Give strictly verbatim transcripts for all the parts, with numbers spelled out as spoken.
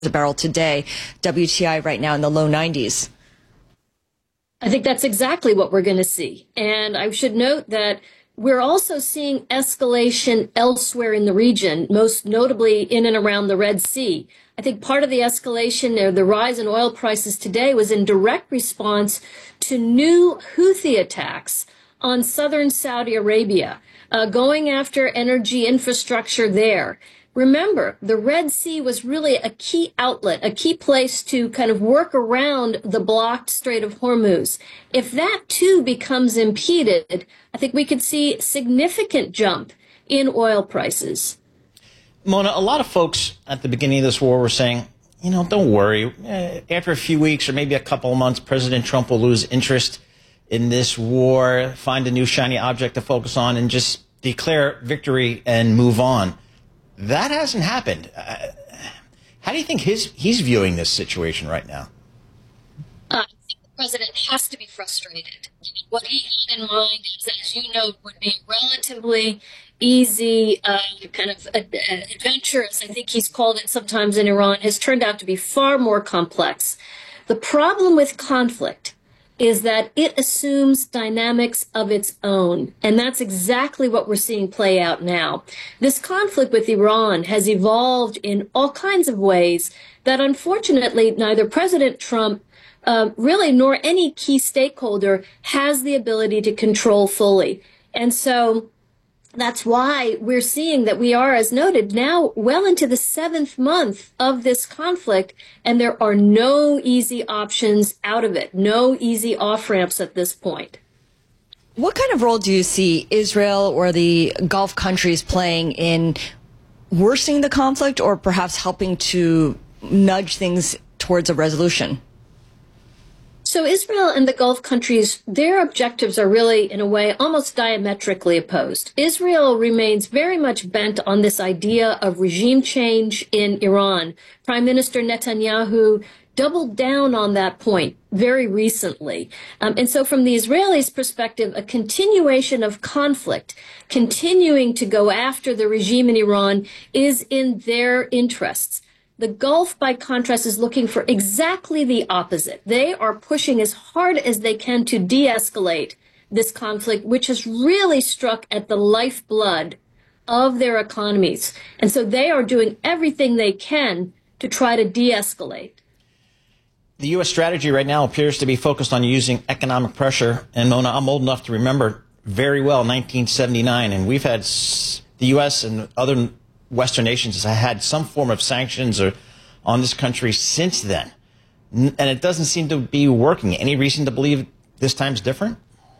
a barrel today. W T I right now in the low nineties. I think that's exactly what we're going to see. And I should note that we're also seeing escalation elsewhere in the region, most notably in and around the Red Sea. I think part of the escalation or the rise in oil prices today was in direct response to new Houthi attacks on southern Saudi Arabia, uh, going after energy infrastructure there. Remember, the Red Sea was really a key outlet, a key place to kind of work around the blocked Strait of Hormuz. If that too becomes impeded, I think we could see a significant jump in oil prices. Mona, a lot of folks at the beginning of this war were saying, you know, don't worry. After a few weeks or maybe a couple of months, President Trump will lose interest in this war, find a new shiny object to focus on, and just declare victory and move on. That hasn't happened. Uh, how do you think his, he's viewing this situation right now? Uh, I think the president has to be frustrated. What he had in mind is, as you know, would be relatively easy, uh, kind of uh, adventurous, I think he's called it sometimes in Iran, has turned out to be far more complex. The problem with conflict is that it assumes dynamics of its own. And that's exactly what we're seeing play out now. This conflict with Iran has evolved in all kinds of ways that unfortunately neither President Trump uh, really nor any key stakeholder has the ability to control fully. And so that's why we're seeing that we are, as noted, now well into the seventh month of this conflict, and there are no easy options out of it, no easy off-ramps at this point. What kind of role do you see Israel or the Gulf countries playing in worsening the conflict or perhaps helping to nudge things towards a resolution? So Israel and the Gulf countries, their objectives are really, in a way, almost diametrically opposed. Israel remains very much bent on this idea of regime change in Iran. Prime Minister Netanyahu doubled down on that point very recently. Um, and so from the Israelis' perspective, a continuation of conflict, continuing to go after the regime in Iran is in their interests. The Gulf, by contrast, is looking for exactly the opposite. They are pushing as hard as they can to de-escalate this conflict, which has really struck at the lifeblood of their economies. And so they are doing everything they can to try to de-escalate. The U S strategy right now appears to be focused on using economic pressure. And Mona, I'm old enough to remember very well nineteen seventy-nine, and we've had the U S and other Western nations have had some form of sanctions or on this country since then. And it doesn't seem to be working. Any reason to believe this time's different?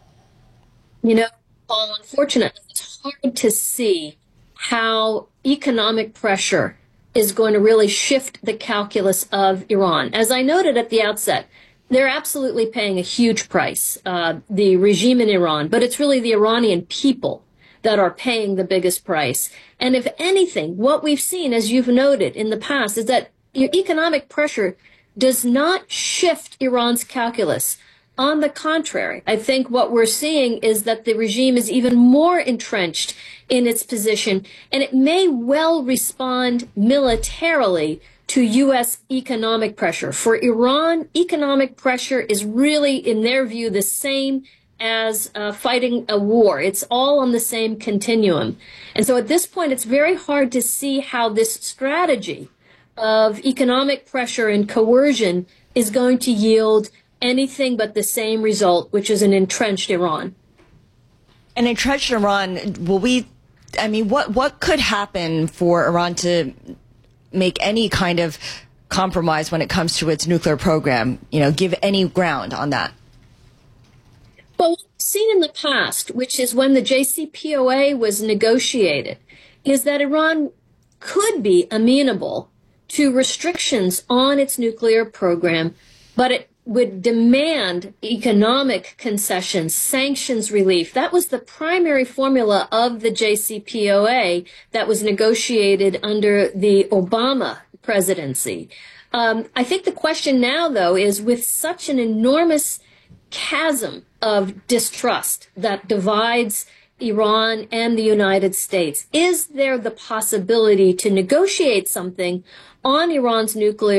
You know, Paul, unfortunately, it's hard to see how economic pressure is going to really shift the calculus of Iran. As I noted at the outset, they're absolutely paying a huge price, uh, the regime in Iran, but it's really the Iranian people that are paying the biggest price. And if anything, what we've seen, as you've noted in the past, is that your economic pressure does not shift Iran's calculus. On the contrary, I think what we're seeing is that the regime is even more entrenched in its position, and it may well respond militarily to U S economic pressure. For Iran, economic pressure is really, in their view, the same as uh, fighting a war. It's all on the same continuum. And so at this point, it's very hard to see how this strategy of economic pressure and coercion is going to yield anything but the same result, which is an entrenched Iran. An entrenched Iran, will we, I mean, what, what could happen for Iran to make any kind of compromise when it comes to its nuclear program, you know, give any ground on that? Well, what we've seen in the past, which is when the J C P O A was negotiated, is that Iran could be amenable to restrictions on its nuclear program, but it would demand economic concessions, sanctions relief. That was the primary formula of the J C P O A that was negotiated under the Obama presidency. Um, I think the question now, though, is with such an enormous chasm of distrust that divides Iran and the United States? Is there the possibility to negotiate something on Iran's nuclear